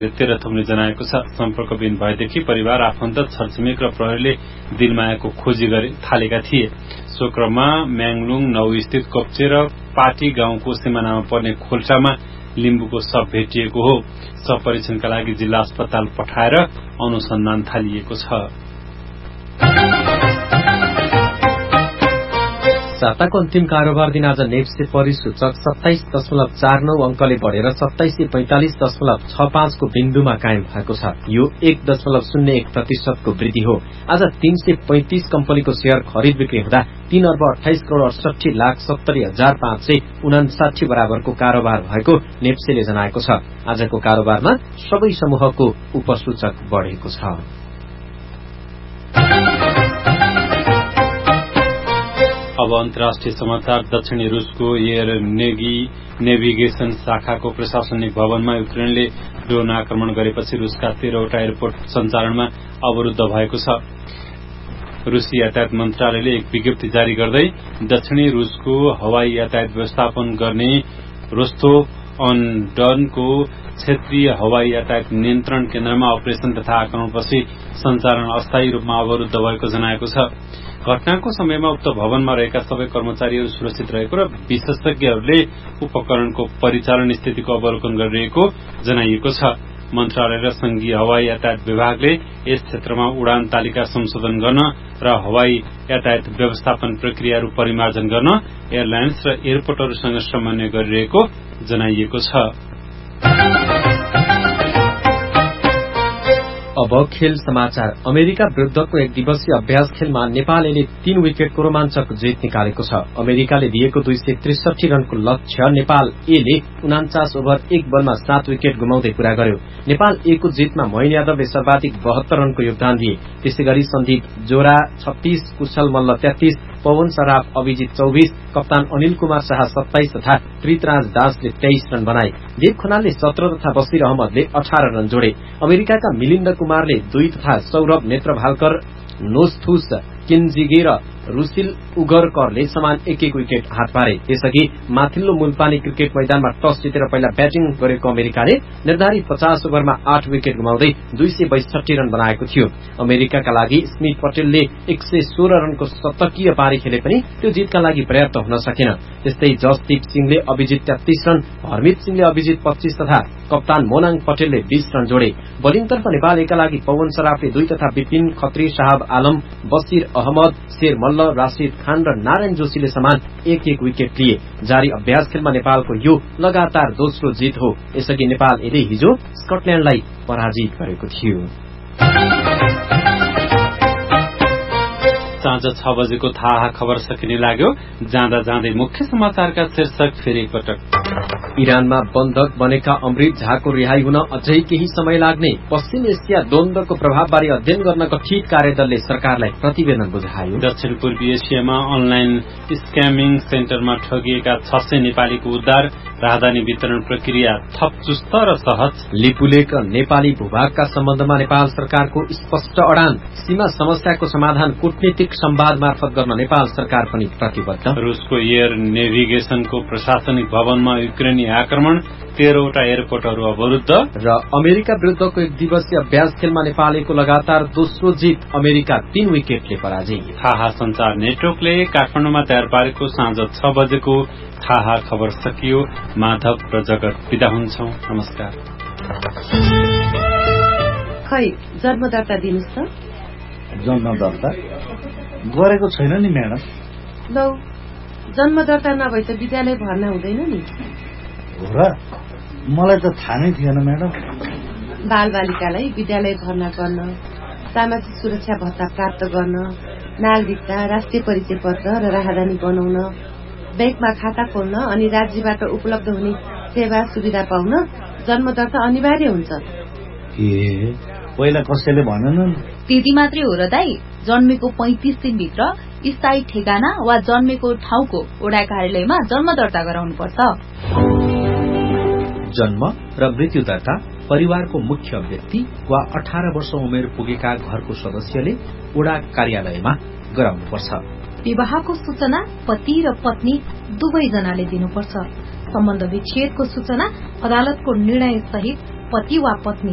तेह्रथुमले जनाएको छ। सम्पर्कविहीन भएदेखि परिवार, आफन्त, छरछिमेक र प्रहरीले दिलमायाको खोजी थालेका थिए। सो क्रममा म्याङलुङ 9 स्थित कोप्चे र पाटी गाउँको सिमानामा पर्ने खोल्सामा लिम्बुको शव भेटिएको हो। शव परीक्षणका लागि जिल्ला अस्पताल पठाएर अनुसन्धान थालिएको छ। साताको अन्तिम कारोबार दिन आज नेप्से परिसूचक 27.49 अंकले बढेर 2745.65 को बिन्दुमा कायम भएको छ। यो 1.01% को वृद्धि हो। आज 335 कम्पनीको शेयर खरिद बिक्री हुँदा 3 अर्ब 28 करोड़ 68,70,559 बराबरको कारोबार भएको नेप्सेले जनाएको छ। आजको कारोबारमा सबै समूहको उपसूचक बढेको छ। अब अन्तर्राष्ट्रिय समाचार। दक्षिणी रूसको एयर नेभिगेशन शाखाको प्रशासनिक भवनमा युक्रेनले ड्रोन आक्रमण गरेपछि रूसका 13वटा एयरपोर्ट सञ्चालनमा अवरुद्ध भएको छ। रूसी यातायात मन्त्रालयले एक विज्ञप्ति जारी गर्दै दक्षिणी रूसको हवाई यातायात व्यवस्थापन गर्ने रोस्तोभ अन डनको क्षेत्रीय हवाई यातायात नियन्त्रण केन्द्रमा अपरेशन तथा आक्रमणपछि सञ्चालन अस्थायी रूपमा अवरुद्ध भएको जनाएको छ। घटनाको समयमा उक्त भवनमा रहेका सबै कर्मचारीहरू सुरक्षित रहेको र विशेषज्ञहरूले उपकरणको परिचालन स्थितिको अवलोकन गरिरहेको जनाइएको छ। मन्त्रालय र संघीय हवाई यातायात विभागले यस क्षेत्रमा उडान तालिका संशोधन गर्न र हवाई यातायात व्यवस्थापन प्रक्रियाहरू परिमार्जन गर्न एयरलाइन्स र एयरपोर्टहरूसँग समन्वय गरिरहेको जनाइएको छ। अब खेल समाचार। अमेरिका विरुद्धको एक दिवसीय अभ्यास खेलमा नेपालले 3 विकेटको रोमाञ्चक जित निकालेको छ। अमेरिकाले दिएको 263 रनको लक्ष्य नेपाल एले 49 ओभर 1 बलमा 7 विकेट गुमाउँदै पूरा गर्यो। नेपाल ए को जितमा मोइन यादवले सर्वाधिक 72 रनको योगदान दिए। त्यसैगरी सन्दीप जोरा 36, कुशल मल्ल 33, पवन सराफ अभिजित 24, कप्तान अनिल कुमार शाह 27 तथा पृथ्वीराज दासले 23 रन बनाए। देव खनालले 17 तथा बशीर अहमदले 18 रन जोडे। अमेरिकाका मिलिन्द कुमारले 2 तथा सौरभ नेत्रभालकर, नोस्थुस किन्जिगे र रुसिल उगरकरले समान 1-1 विकेट हात पारे। त्यसअघि माथिल्लो मूलपानी क्रिकेट मैदानमा टस जितेर पहिला ब्याटिङ गरेको अमेरिकाले निर्धारित 50 ओभरमा 8 विकेट गुमाउँदै 262 रन बनाएको थियो। अमेरिकाका लागि स्मिथ पटेलले 116 रनको शतकीय पारी खेले पनि त्यो जितका लागि पर्याप्त हुन सकेन। त्यस्तै जसदीप सिंहले अभिजित 33 रन, हरमित सिंहले अभिजित 25 तथा कप्तान मोनाङ पटेलले 20 रन जोडे। बोलिङतर्फ नेपाल एका लागि पवन सराफले 2 तथा विपिन खत्री, साहब आलम, बशीर अहमद, शेर मल्ल, राशिद खान र नारायण जोशीले समान 1-1 विकेट लिए। जारी अभ्यास खेलमा नेपालको यो लगातार दोस्रो जित हो। यसअघि नेपाल एले हिजो स्कटल्याण्डलाई पराजित गरेको थियो। साँझ 6 बजेको थाहा खबर सकिने लाग्यो। जाँदा जाँदै मुख्य समाचारका शीर्षक फेरि एकपटक। इरानमा बन्धक बनेका अमृत झाको रिहाई हुन अझै केही समय लाग्ने। पश्चिम एसिया द्वन्द्वको प्रभावबारे अध्ययन गर्न गठित कार्यदलले सरकारलाई प्रतिवेदन बुझायो। दक्षिण पूर्वी एसियामा अनलाइन स्क्यामिङ सेन्टरमा ठगिएका 600 नेपालीको उद्धार। राहदानी वितरण प्रक्रिया थप चुस्त र सहज। लिपुलेक नेपाली भूभागका सम्बन्धमा नेपाल सरकारको स्पष्ट अडान। सीमा समस्याको समाधान कूटनीतिक संवाद मार्फत गर्न नेपाल सरकार पनि प्रतिबद्ध। रूसको एयर नेभिगेशनको प्रशासनिक भवनमा युक्रेनी आक्रमण, 13वटा एयरपोर्टहरू अवरुद्ध। र अमेरिका विरुद्धको एक दिवसीय अभ्यास खेलमा नेपालको लगातार दोस्रो जित। अमेरिका 3 विकेटले पराजित। थाहा संचार नेटवर्कले काठमाडौँमा तयार पारेको साँझ 6 बजेको थाहा खबर सकियो। माधव र जगत बिदा हुन्छौं। नमस्कार। खै जन्म दर्ता दिनुस् त। जन्म दर्ता गरेको छैन नि म्याडम। लौ जन्म दर्ता नभए त विद्यालय भर्ना हुँदैन नि। हो र, मलाई त थाहा नै थिएन म्याडम। बालबालिकालाई विद्यालय भर्ना गर्न, सामाजिक सुरक्षा भत्ता प्राप्त गर्न, नागरिकता, राष्ट्रिय परिचय पत्र र राहदानी बनाउन, बैंकमा खाता खोल्न अनि राज्यबाट उपलब्ध हुने सेवा सुविधा पाउन जन्म दर्ता अनिवार्य हुन्छ। ए पहिला कसैले भनेनन्? त्यति मात्रै हो र दाई। जन्मेको 35 दिनभित्र स्थायी ठेगाना वा जन्मेको ठाउँको वडा कार्यालयमा जन्म दर्ता गराउनु पर्छ। जन्म र मृत्यु दर्ता परिवारको मुख्य व्यक्ति वा 18 वर्ष उमेर पुगेका घरको सदस्यले वडा कार्यालयमा गराउनुपर्छ। विवाहको सूचना पति र पत्नी दुवैजनाले दिनुपर्छ। सम्बन्ध विच्छेदको सूचना अदालतको निर्णय सहित पति वा पत्नी